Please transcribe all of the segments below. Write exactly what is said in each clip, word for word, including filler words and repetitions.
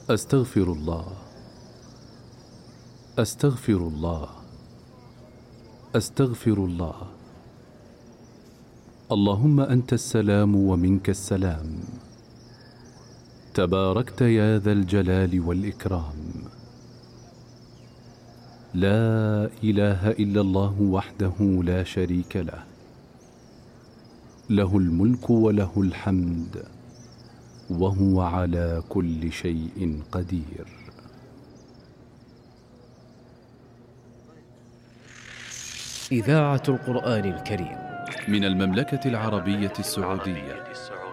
أستغفر الله أستغفر الله أستغفر الله. اللهم أنت السلام ومنك السلام، تباركت يا ذا الجلال والإكرام. لا إله إلا الله وحده لا شريك له، له الملك وله الحمد وهو على كل شيء قدير. إذاعة القرآن الكريم من المملكة العربية السعودية.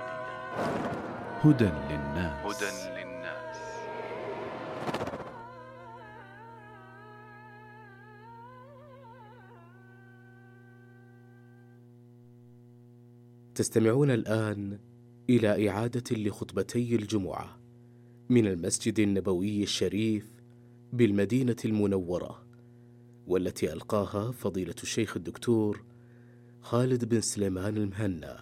هدى للناس. تستمعون الآن إلى إعادة لخطبتي الجمعة من المسجد النبوي الشريف بالمدينة المنورة، والتي ألقاها فضيلة الشيخ الدكتور خالد بن سليمان المهنا.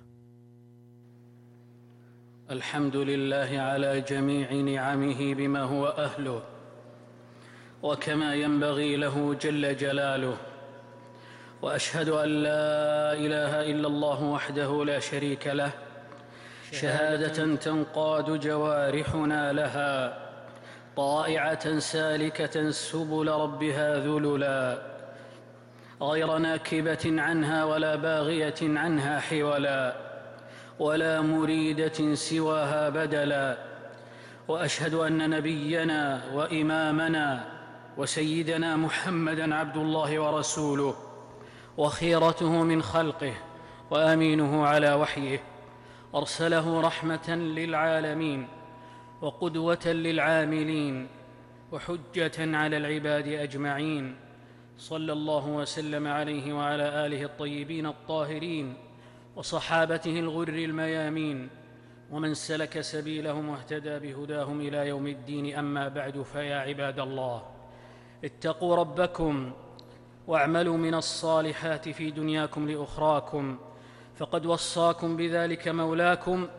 الحمد لله على جميع نعمه بما هو أهله وكما ينبغي له جل جلاله، وأشهد أن لا إله إلا الله وحده لا شريك له، شهادة تنقاد جوارحنا لها، طائعة سالكة سبل ربها ذللا، غير ناكبة عنها ولا باغية عنها حولا، ولا مريدة سواها بدلا. وأشهد أن نبينا وإمامنا وسيدنا محمدًا عبد الله ورسوله، وخيرته من خلقه، وأمينه على وحيه، أرسله رحمة للعالمين وقدوة للعاملين وحجة على العباد أجمعين. صلى الله وسلم عليه وعلى آله الطيبين الطاهرين وصحابته الغر الميامين، ومن سلك سبيلهم واهتدى بهداهم إلى يوم الدين. أما بعد، فيا عباد الله، اتقوا ربكم واعملوا من الصالحات في دنياكم لأخراكم، فقد وصاكم بذلك مولاكم